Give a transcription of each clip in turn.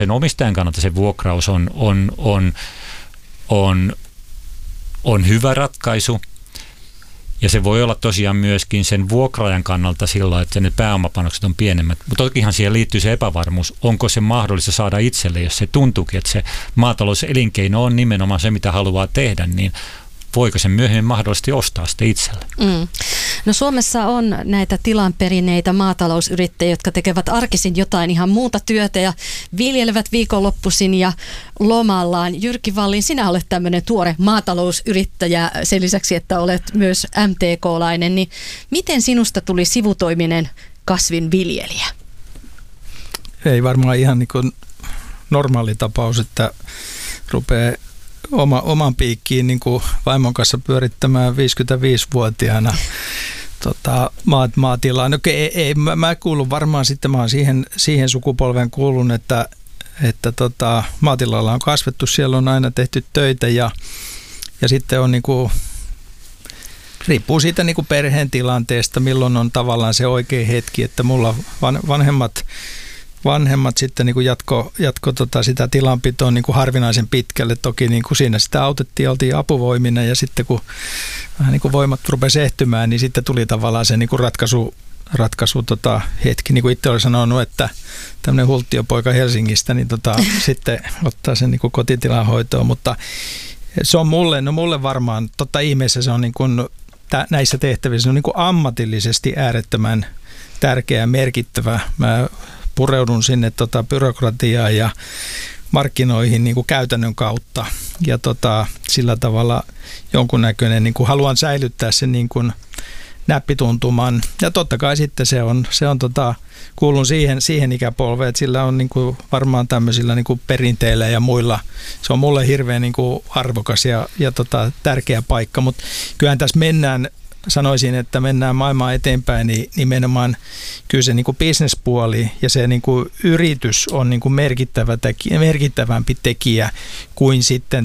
Sen omistajan kannalta se vuokraus on hyvä ratkaisu. Ja se voi olla tosiaan myöskin sen vuokraajan kannalta sillä, että ne pääomapanokset on pienemmät. Mutta tokihan siihen liittyy se epävarmuus. Onko se mahdollista saada itselle, jos se tuntuukin, että se maatalouselinkeino on nimenomaan se, mitä haluaa tehdä, niin voiko sen myöhemmin mahdollisesti ostaa sitten itselle? No Suomessa on näitä tilanperineitä maatalousyrittäjiä, jotka tekevät arkisin jotain ihan muuta työtä ja viljelevät viikonloppuisin ja lomallaan. Jyrki Wallin, sinä olet tämmöinen tuore maatalousyrittäjä sen lisäksi, että olet myös MTK-lainen. Niin miten sinusta tuli sivutoiminen kasvinviljelijä? Ei varmaan ihan niin kuin normaali tapaus, että rupeaa oman piikkiin niin kuin vaimon kanssa pyörittämään 55-vuotiaana maatilaan. Okei, mä kuulun varmaan sitten, mä oon siihen sukupolven kuulun, että maatilalla on kasvettu, siellä on aina tehty töitä ja sitten on niin kuin, riippuu siitä niin kuin perheen tilanteesta, milloin on tavallaan se oikea hetki, että mulla vanhemmat sitten niin kuin jatko sitä tilanpitoa niin kuin harvinaisen pitkälle. Toki niin kuin siinä sitä autettiin, oltiin apuvoimina ja sitten kun vähän niin kuin voimat rupesi ehtymään, niin sitten tuli tavallaan se niin kuin ratkaisu hetki. Niin kuin itse olen sanonut, että tämmöinen hulttiopoika Helsingistä niin sitten ottaa sen niin kuin kotitilan hoitoon, mutta se on mulle varmaan, ihmeessä se on niin kuin, näissä tehtävissä se on niin kuin ammatillisesti äärettömän tärkeä ja merkittävä. Mä pureudun sinne byrokratiaan ja markkinoihin niin kuin käytännön kautta ja sillä tavalla jonkunnäköinen, niin kuin haluan säilyttää sen niin kuin näppituntuman ja totta kai sitten se on kuulun siihen ikäpolveen, että sillä on niin kuin varmaan tämmöisillä niin kuin perinteillä ja muilla, se on mulle hirveän niin kuin arvokas ja tärkeä paikka, mutta kyllähän tässä sanoisin, että mennään maailmaa eteenpäin, niin nimenomaan kyllä se niin kuin bisnespuoli ja se niin kuin yritys on niin kuin merkittävämpi tekijä kuin sitten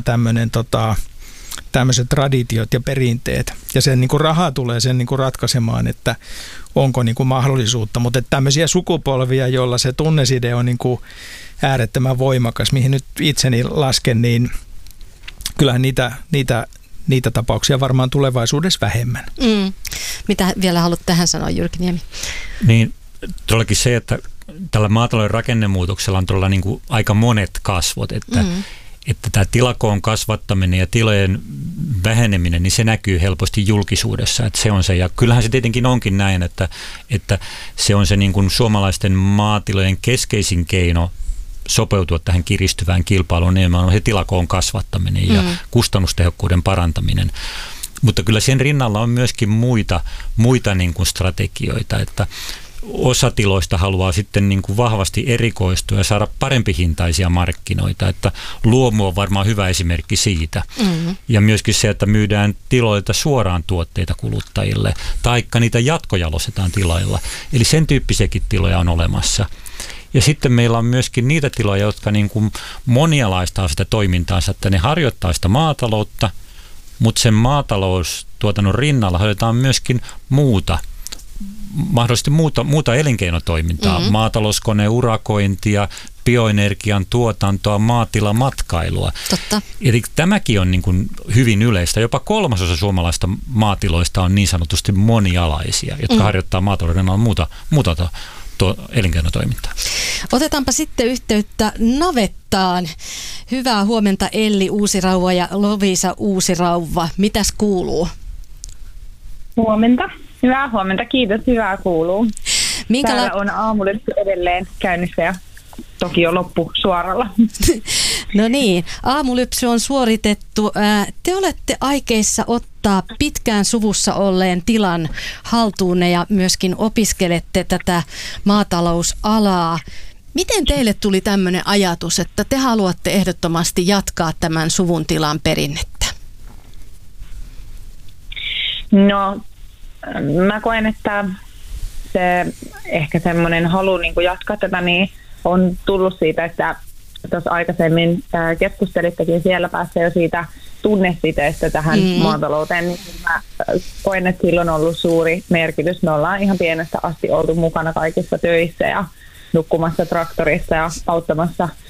tämmöiset traditiot ja perinteet. Ja sen niin kuin raha tulee sen niin kuin ratkaisemaan, että onko niin kuin mahdollisuutta. Mutta tämmöisiä sukupolvia, joilla se tunneside on niin kuin äärettömän voimakas, mihin nyt itseni lasken, niin kyllähän niitä tapauksia varmaan tulevaisuudessa vähemmän. Mitä vielä haluat tähän sanoa, Jyrki Niemi? Niin, todellakin se, että tällä maatalouden rakennemuutoksella on todella niin kuin aika monet kasvot, että tämä tilakoon kasvattaminen ja tilojen väheneminen, niin se näkyy helposti julkisuudessa, että se on se. Ja kyllähän se tietenkin onkin näin, että se on se niin kuin suomalaisten maatilojen keskeisin keino sopeutua tähän kiristyvään kilpailuun, nimenomaan se tilakoon kasvattaminen ja kustannustehokkuuden parantaminen. Mutta kyllä sen rinnalla on myöskin muita niin kuin strategioita, että osa tiloista haluaa sitten niin kuin vahvasti erikoistua ja saada parempihintaisia markkinoita, että luomu on varmaan hyvä esimerkki siitä. Ja myöskin se, että myydään tiloilta suoraan tuotteita kuluttajille, taikka niitä jatkojalostetaan tiloilla. Eli sen tyyppisiäkin tiloja on olemassa. Ja sitten meillä on myöskin niitä tiloja, jotka niin kuin monialaistaa sitä toimintaansa, että ne harjoittaa sitä maataloutta, mutta sen maataloustuotannon rinnalla harjoitetaan myöskin mahdollisesti muuta elinkeinotoimintaa, maatalouskoneurakointia, bioenergian tuotantoa, maatilamatkailua. Totta. Eli tämäkin on niin kuin hyvin yleistä. Jopa 3/3 suomalaista maatiloista on niin sanotusti monialaisia, jotka harjoittaa maatalouden alla muuta elinkeinotoimintaa. Otetaanpa sitten yhteyttä navettaan. Hyvää huomenta Elli Uusirauva ja Loviisa Uusirauva. Mitäs kuuluu? Huomenta. Hyvää huomenta. Kiitos. Hyvää kuuluu. Täällä on aamulypsy edelleen käynnissä ja toki jo loppu suoralla. No niin, aamulypsy on suoritettu. Te olette aikeissa ottaa pitkään suvussa olleen tilan haltuunne ja myöskin opiskelette tätä maatalousalaa. Miten teille tuli tämmöinen ajatus, että te haluatte ehdottomasti jatkaa tämän suvun tilan perinnettä? No, mä koen, että se ehkä semmoinen halu niin kuin jatkaa tätä niin on tullut siitä, että tuossa aikaisemmin keskustelittekin siellä päässä jo siitä tunnesiteestä tähän maatalouteen. Niin mä koen, että sillä on ollut suuri merkitys. Me ollaan ihan pienestä asti oltu mukana kaikissa töissä ja nukkumassa traktorissa ja auttamassa